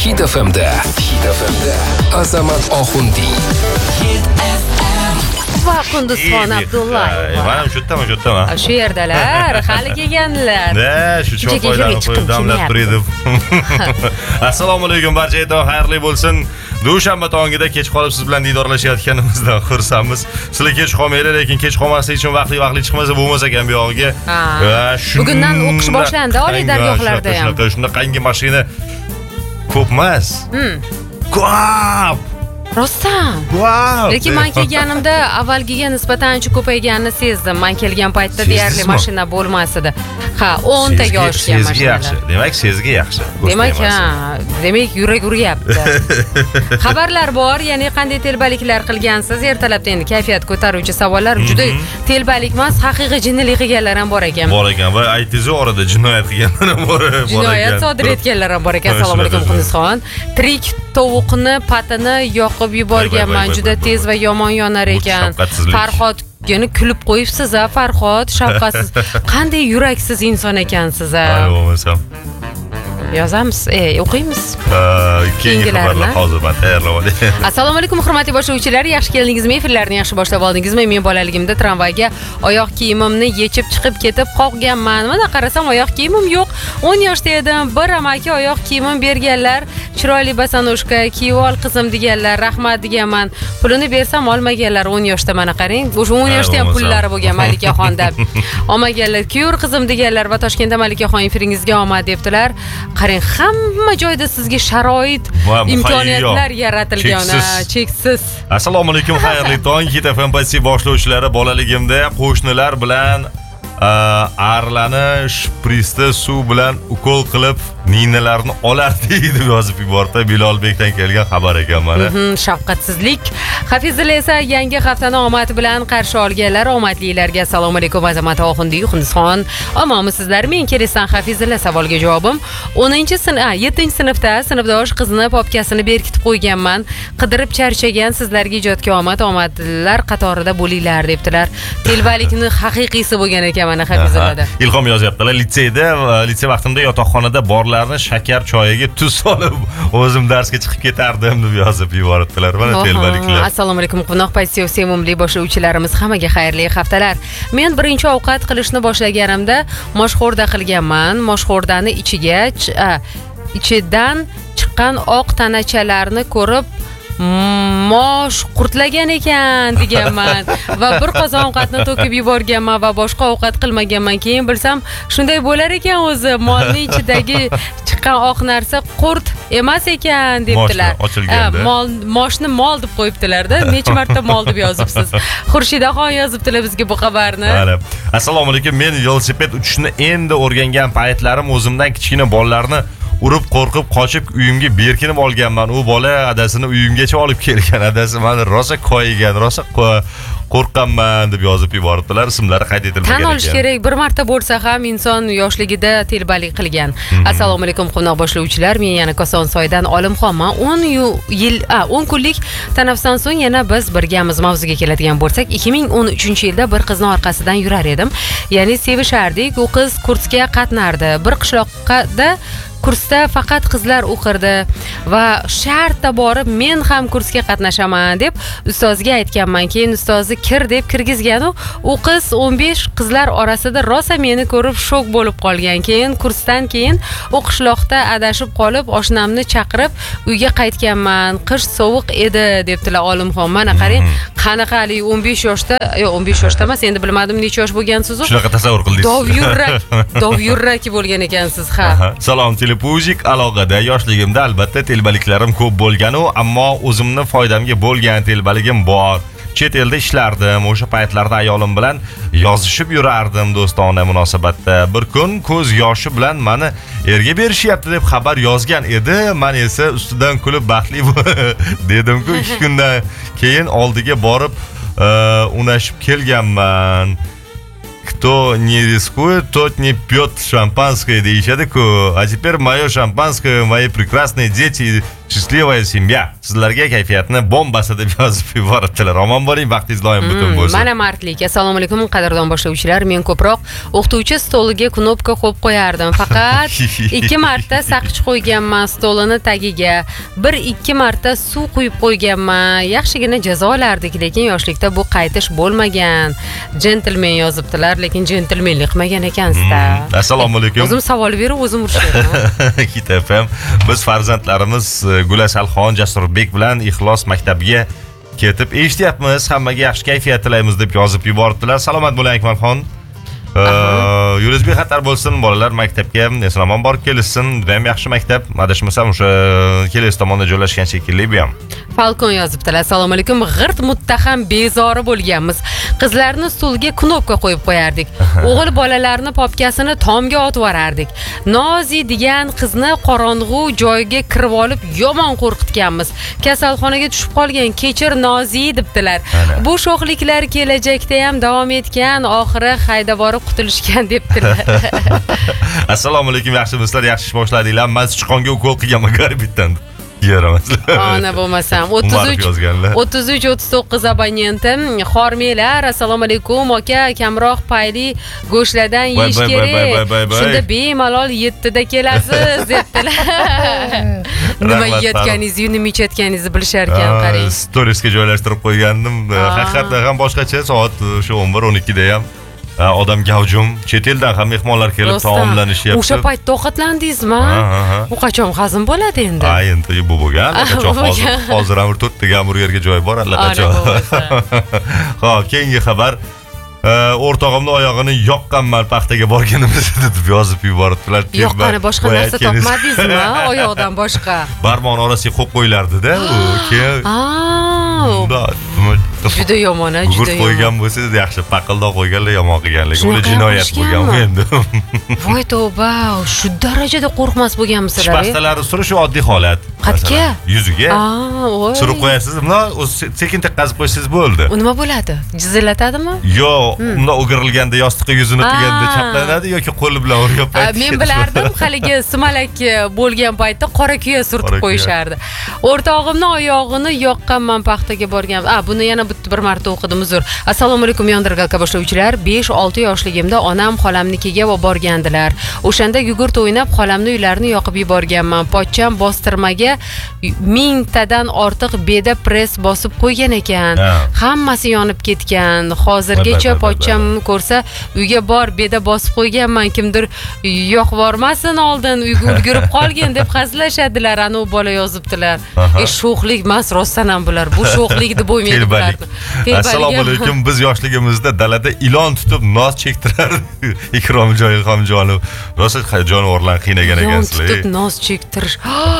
Hit FM'da Azamat Oxundiy. Va Qunduzxon Abdullayev. Mana shu yerdaman. Shu yerdalar, hali kelganlar. Shu choylarni qo'yib damlab turdim. Assalomu alaykum barchaga, xayrli bo'lsin. Dushanba tongida kech qolib siz bilan diydorlashayotganimizdan xursandmiz. Sizlar kech qolmanglar, lekin kech qolmaslik uchun vaqtli chiqmasa bo'lmas ekan bu yog'iga. Bugundan o'qish boshlandi oliy dargohlarda ham. Shunaqangi mashina ko'p emas. Ko'p. Rostdan. Lekin men kelganimda avvalgiga nisbatan ancha ko'payganini sezdim. Men kelgan paytda deyarli mashina bo'lmas edi. Ha, 10 taga oshgan mashinalar. Demak, sezgi yaxshi. Demak, yurak uryapti. Xabarlar bor, ya'ni qanday telbaliklar qilgansiz? Ertalabda endi kayfiyat ko'taruvchi savollar juda telbalik emas, haqiqiy jinnilik qilganlar ham bor ekan. Bor ekan va aytingiz orada jinoyat qilganlar ham bor ekan. Jinoyat sodir etganlar ham bor ekan. Assalomu alaykum Qunduzxon. Tirik tovuqni patini yoqib yuborganman, juda tez va yomon yonar ekan. Farhod yana kulib qo'yibsiz a Farhod, shafqatsiz. Qanday yuraksiz inson ekansiz a. Bo'lmasam. Yozamiz, o'qiymiz. Keyingi xabarlar hozir men tayyorlab olay. Assalomu alaykum hurmatli boshlovchilar, yaxshi keldingizmi? Efirlarni yaxshi boshlab oldingizmi? Men bolaligimda tramvayga oyoq kiyimimni yechib chiqib ketib qolganman. Mana qarasam oyoq kiyimim yo'q. 10 yoshda edim. Bir amaki oyoq kiyimim berganlar. Chiroyli basanushka, kiyib ol qizim deganlar. Rahmat deganman. Pulini bersam olmaganlar 10 yoshda, mana qarang. O'sha 10 yoshda ham pullari bo'lgan Malikaxonda. Olmaganlar. Kuyur qizim deganlar va Toshkentda Malikaxon efiringizga omad debdilar. Qarang, hamma joyda sizga sharoit, imkoniyatlar yaratilgan, cheksiz. Assalomu alaykum, xayrli tong. Hit FM passiv boshlovchilari, bolaligimda qo'shnilar bilan arlani shpritsda suv bilan ukol qilib ninalarni olardi deb yozib yubordi. Bilolbekdan kelgan xabar ekan mana. Shafqatsizlik. Hafizlar esa yangi haftani omad bilan qarshi olganlar, omadlilarga assalomu alaykum Azamat Oxundiy, Qunduzxon. Omonmisizlar? Men Keresdan Hafizlar savolga javobim 7-sinfda sinfdosh qizni popkasini berkitib qo'yganman. Qidirib charchagan sizlarga ijodga omadlar qatorida bo'linglar debdilar. Telbalikni haqiqiysi bo'lgan ekan mana Hafizlarda. Ilhom yozyaptilar. Litsey vaqtimda yotoqxonada borlarni shakar choyiga tuz solib o'zim darsga chiqib ketardim deb yozib yuboribdilar. Mana telbaliklar. Assalomu alaykum qo'noq passiv sevimli boshlovchilarimiz, hammaga xayrli haftalar. Men birinchi ovqat qilishni boshlaganimda moshxo'rda qilganman. Moshxo'rdani ichidan chiqqan oq tanachalarni ko'rib mosh qurtlagan ekan deganman va bir qozon ovqatni to'kib yuborganman va boshqa ovqat qilmaganman. Keyin bilsam shunday bo'lar ekan, o'zi molning ichidagi chiqqan oq narsa qurt emas ekan debdilar. Moshni mol deb qo'yibdilar-da. Necha marta mol deb yozibsiz? Xurshidaxon yozibdilar bizga bu xabarni. Assalomu alaykum. Men velosiped uchishni endi o'rgangan paytlarim o'zimdan kichkina bolalarni urib qo'rqib qochib uyimga berkinib olganman. U bola adasini uyimgacha olib kelgan. Adasi meni rosa koyigan, rosa qo'rqqanman deb yozib yuboribdilar. Ismlari qayd etilmagan ekan. Tan olish kerak, bir marta bo'lsa ham inson yoshligida telbalik qilgan. Assalomu alaykum qo'noq boshlovchilar. Men yana Kosonsoydan Olimxonman. 10 kunlik tanaffusdan so'ng yana biz birgamiz. Mavzuga keladigan bo'lsak, 2013-yilda bir qizni orqasidan yurar edim. Ya'ni sevishardik. U qiz kursga qatnardi. Bir qishloqda kursda faqat qizlar o'qirdi va shartda borib men ham kursga qatnashaman deb ustozga aytganman. Keyin ustozi kir deb kirgizgan. U qiz 15 qizlar orasida rosa meni ko'rib shok bo'lib qolgan. Keyin kursdan keyin u qishloqda adashib qolib oshnamni chaqirib uyga qaytganman. Qish sovuq edi debdilar Olimxon. Mana qarang, qanaqa hali 15 yoshda, yo'q 15 yoshda emas, endi bilmadim necha yosh bo'lgansiz-ku. Shunaqa tasavvur qildingiz. Dovyurrak bo'lgan ekansiz, ha. Salom Pujik aloqada yoshligimda albatta telbaliklarim ko'p bo'lgan, ammo o'zimni foydamga bo'lgan telbaligim bor. Chet elda ishlardim. O'sha paytlarda ayolim bilan yozishib yurardim do'stona munosabatda. Bir kun ko'z yoshi bilan meni erga berishyapti deb xabar yozgan edi. Men esa ustidan kulib baxtli dedim-ku, 2 kundan keyin oldiga borib unashib kelganman. Кто не рискует, тот не пьет шампанское deyishadi-ku. А теперь мое шампанское, мои прекрасные дети, счастливая семья. Sizlarga kayfiyatni bombasi deb yozib yuboribdilar. Omon bo'ling, vaqtingiz doim butun bo'lsin. Mana mardlik. Assalomu alaykum qadrdon boshlovchilar. Men ko'proq o'qituvchi stoliga knopka qo'yib qo'yardim. Faqat 2 marta saqich qo'yganman stolini tagiga. 1-2 marta suv quyib qo'yganman. Yaxshigina jazo olardik, lekin yoshlikda bu qaytish bo'lmagan. Gentleman yozibdilar, lekin gentlemanlik qilmagan ekansiz-da. Assalomu alaykum. O'zim savol berib, o'zim urishyapman. Hit FM. Biz farzandlarimiz Gulasalxon Jasurbek bilan Ixlos maktabiga ketib eshityapmiz. Hammaga yaxshi kayfiyat tilaymiz deb yozib yuboribdilar. Salomat bo'ling Akmalxon. Yo'lingiz bexatar bo'lsin, bolalar maktabga eson-omon borib kelishsin. Ham yaxshi maktab, adashmasam o'sha kelis tomonda joylashgan shekilli bu ham. Falcon yozibdilar. Assalomu alaykum. G'irt muttaham bezori bo'lganmiz. Qizlarni stulga knopka qo'yib qo'yardik. O'g'il bolalarni popkasini tomga otib yuborardik. Nozi degan qizni qorong'u joyga kirib olib yomon qo'rqitganmiz. Kasalxonaga tushib qolgan. Kechir Nozi debdilar. Bu sho'xliklar kelajakda ham davom etgan, oxiri hayda borib qutulishgan debdilar. Assalomu alaykum, yaxshimisizlar? Yaxshi ish boshladinglar. Men sichqonga ukol qilganman garibitdan. Ana bo'lmasam 33-39 abonentim xormeylar. Assalomu alaykum aka, kamroq payli go'shtlardan yeyish kerak. Shunda bemalol 7 da kelasiz debdilar. Nima yeyotganingizni, nima ichayotganingizni bilishar ekan, qarang. Storiesga joylashtirib qo'ygandim. Haqiqatdan ham boshqacha soat shu 11-12 da ham odam gavjum, chet eldan ham mehmonlar kelib taomlanishyapti. O'sha paytda ovqatlandingizmi? Bu qachon hazm bo'ladi endi? Ha, endi bu bo'lgan. Hozir ham 4 ta hamburgerga joy bor allaqachon. Xo'p, keyingi xabar. O'rtog'imni oyog'ini yoqqanman paxtaga borganimizda deb yozib yuboribdilar. Yoqqani boshqa narsa topmadingizmi? Oyoqdan boshqa. Barmoq orasiga qo'yib qo'yilardi-da, u keyin. Juda yomon, juda yomon. Qo'ygan bo'lsa yaxshi, paqildoq qo'yganlar yomon qilganlar. Bu jinoyat bo'lgan endi. Voy tavba, shu darajada qo'rqmas bo'lganmisizlar? Pastalari surish oddiy holat. Qatga? Yuziga. Surib qo'yasiz, sekin qazib qo'ysangiz bo'ldi. U nima bo'ladi? Jizillatadimi? Yo'q, unda o'girilganda yostiqqa yuzini qilganda chaplanadi yoki qo'li bilan urib qo'yadi. Men bilardim, haligi sumalak bo'lgan paytda qora kuya surtib qo'yishardi. O'rtog'imni oyog'ini yoqqanman paxtaga borgan. Buni yana bir marta o'qidim, uzr. Assalomu alaykum yondirgalka boshlovchilar. 5-6 yoshligimda onam xolamnikiga borgandilar. O'shanda yugurt o'ynab xolamni uylarini yoqib yuborganman. Pochcham bostirmaga 1000 tadan ortiq beda press bosib qo'ygan ekan. Hammasi yonib ketgan. Hozirgacha pochcham ko'rsa, uyga bor, beda bosib qo'yganman. Kimdir yo'q bormasin oldin, uyga ulgurib qolgin deb hazillashadilar. Ana u bola yozibdilar. Sho'xlik emas, rostdan ham bular. Bu sho'xlik deb o'ymaydi bular. Assalomu alaykum. Biz yoshligimizda dalada ilon tutib nos chektirardi. Ikromjon Ilhomjonov. Rosa jonivorlarni qiynagan ekansizlar. Ilon tutib nos chektirish.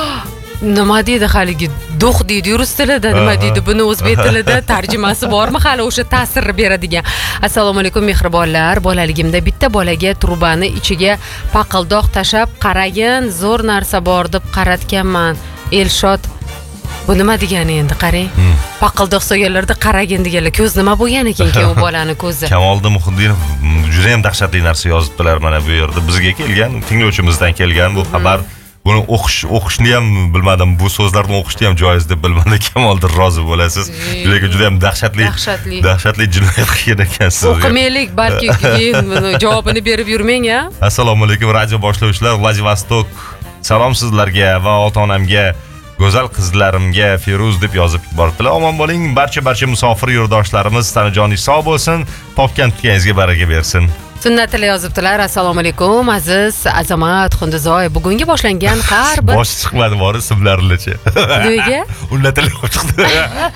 Nima deydi haligi? Do'q deydi rus tilida, nima deydi? Buni o'zbek tilida tarjimasi bormi? Hali o'sha ta'sir beradigan. Assalomu alaykum mehribonlar. Bolaligimda bitta bolaga turbani ichiga paqildoq tashab, qaragin, zo'r narsa bor deb qaratganman. Elshot. Bu nima degani endi, qarang. Paqildoq so'yganlarda qaragin deganlar. Ko'z nima bo'lgan ekan u bolani ko'zi? Kamoliddin Muhiddinov juda ham dahshatli narsa yozibdilar mana bu yerda. Bizga kelgan, tinglovchimizdan kelgan bu xabar. Buni o'qishni ham bilmadim, bu so'zlarni o'qishni ham joiz deb bilmadim. Kamoliddin rozi bo'lasiz. Lekin juda ham dahshatli jinoyat qilgan ekansiz. O'qimaylik, balki javobini berib yurmang, a? Assalomu alaykum radio boshlovchilar, Vladivostok. Salom sizlarga va ota-onamga, go'zal qizlarimga Feruz deb yozib yuboribdilar. Omon bo'ling, barcha musofir yurtdoshlarimiz tanajoningiz sog' bo'lsin, topgan tutganingizga baraka bersin. Sunnatilla yozibdilar. Assalomu alaykum aziz Azamat Xundizoy. Bugungi boshlangan har bir bosh chiqmadi, bor ismlaricha. Nega? Unnatilla chiqdi.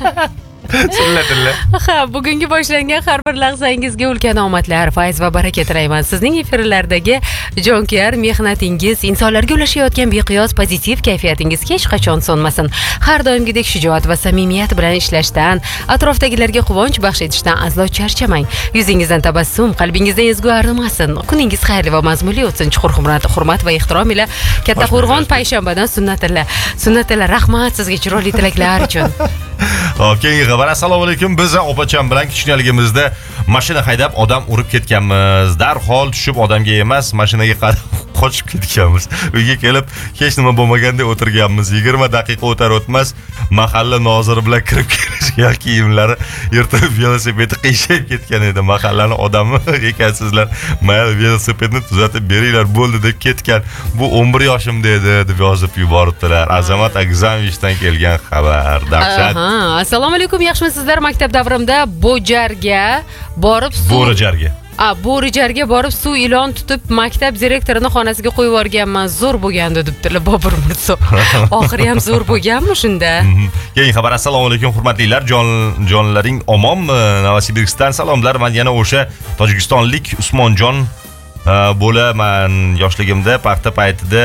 Sunnatilla. Bugungi boshlangan har bir lahzangizga ulkan omadlar, fayz va baraka tilayman. Sizning efirlardagi jonkuyar mehnatingiz, insonlarga ulashayotgan beqiyos pozitiv kayfiyatingizga hech qachon so'nmasin. Har doimgidek shijoat va samimiyat bilan ishlashdan, atrofdagilarga quvonch baxsh etishdan aslo charchamang. Yuzingizdan tabassum, qalbingizdan ezgu arimasin. Kuningiz xayrli va mazmunli o'tsin. Chuqur hurmat va ehtirom ila Kattaqo'rg'on payshanbadan Sunnatilla. Sunnatilla, rahmat sizga chiroyli tilaklar uchun. Hop, keyingi xabar. Assalomu alaykum. Biz opacham bilan kichkinaligimizda mashina haydab odam urib ketganmiz. Darhol tushib odamga emas, mashinaga qarab qochib ketganmiz. Uyga kelib hech nima bo'lmagandek o'tirganmiz. 20 daqiqa o'tar o'tmas mahalla noziri bilan kirib kelishgan kiyimlari yirtib velosipedi qiyshayib ketgan edi. Mahallani odami ekansizlar. Mayli velosipedni tuzatib beringlar bo'ldi deb ketgan. Bu 11 yoshimda edi deb yozib yuboribdilar. Azamat Agzamovichdan kelgan xabar. Dahshat. Assalomu alaykum, yaxshimisizlar? Maktab davrimda Bo'jarga borib Bo'rijarga borib suv ilon tutib maktab direktorini xonasiga qo'yib yuborganman. Zo'r bo'lgandi debdilar Bobur Mirzo. Oxiri ham zo'r bo'lganmi shunda? Keyingi xabar. Assalomu alaykum hurmatlilar, jonlaring omonmi? Novosibirskdan salomlar. Men yana o'sha tojikistonlik Usmonjon bo'laman. Yoshligimda parta paytida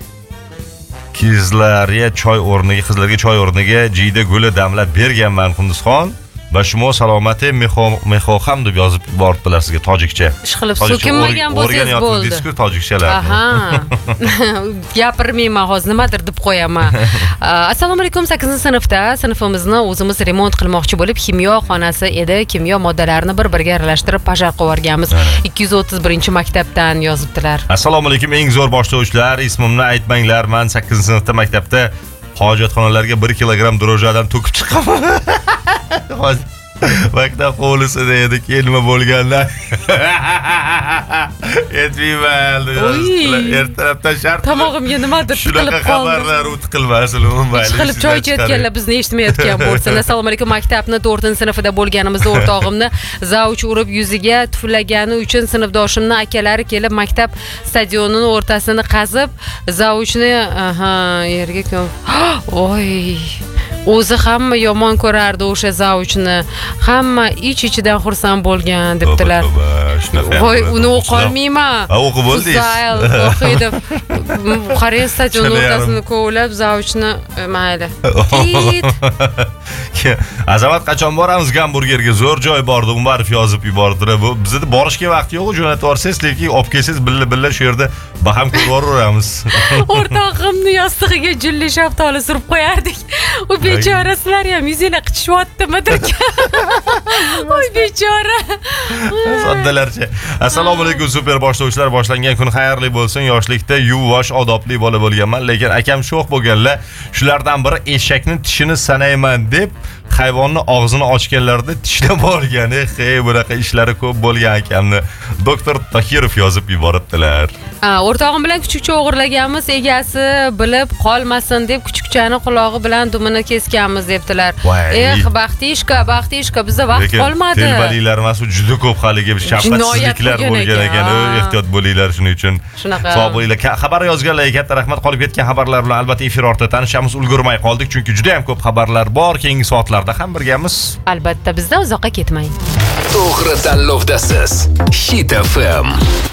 qizlarga choy o'rniga jiyda guli damlab berganman Qunduzxon. Bashmo salomati mexoham deb yozib yuboribdilar sizga tojikcha. Ishqilib so'kinmagan bo'lsangiz bo'ldi. O'rganayotgan tojikchalar. Gapirmayman, hozir nimadir deb qo'yaman. Assalomu alaykum, 8-sinfda sinfimizni o'zimiz remont qilmoqchi bo'lib, kimyo xonasi edi. Kimyo moddalarini bir-biriga aralashtirib pajar qilib 231-maktabdan yozibdilar. Assalomu alaykum eng zo'r boshlovchilar, ismimni aytmanglar. Men 8-sinfda maktabda hojatxonalarga 1 kilogramm dro'jdan to'kib chiqaman. Maktab hovlisida edi, kelma bo'lganlar. Aytmayman. Ertalabdan shart. Tomog'imga nimadir tiqilib qoldi. Shunaqa xabarlar tiqilmasin, mayli. Qilib choy ichayotganlar bizni eshitmayotgan bo'lsa. Assalomu alaykum, maktabni 4-sinfida bo'lganimizda o'rtog'imni zavch urib yuziga tuflagani uchun sinfdoshimni akalari kelib maktab stadionining o'rtasini qazib, zavchni yerga voy. O'zi hamma yomon ko'rardi o'sha zavchni. Hamma ich-ichidan xursand bo'lgan debdilar. Voy, uni o'qolmayman. O'qib bo'ldingiz. O'qiydi. Qarang, stadion o'rtasini kovlab zavchni mayli. Azamat qachon boramiz Gamburgerga? Zo'r joy bordi, Umarov yozib yubordilar. Bu bizda borishga vaqt yo'q, jo'natib yuborsangiz, lekin olib kelsangiz billa shu yerda baham ko'rib yuboramiz. O'rtog'imni yostig'iga julli shaftoli surib qo'yardik. U bechora sizlar ham yuzinglar qichishyottimi derkan. Voy bechora. Soddalarcha. Assalomu alaykum super boshlovchilar, boshlangan kun xayrli bo'lsin. Yoshlikda yuvosh, odobli bola bo'lganman, lekin akam sho'x bo'lganlar. Shulardan biri eshakning tishini sanayman deb hayvonni og'zini ochganlarda tishlab olgani, bunaqa ishlari ko'p bo'lgan akamni doktor Tahirov yozib yuboribdilar. O'rtog'im bilan kuchukcha o'g'irlaganmiz, egasi bilib qolmasin deb kuchukchani qulog'i bilan dumini kesganmiz debdilar. Baxtishka, bizda vaqt qolmadi. Telbaliklar emas, juda ko'p haligi shafqatsizliklar bo'lgan ekan. Ehtiyot bo'linglar shuning uchun. Sog' bo'linglar. Xabar yozganlarga katta rahmat. Qolib ketgan xabarlar bilan albatta efir ortida tanishamiz, ulgurmay qoldik, chunki juda ham ko'p xabarlar bor. Keyingi soatlarda ham birgamiz. Albatta bizdan uzoqqa ketmang. To'g'ri tanlovdasiz. Hit FM.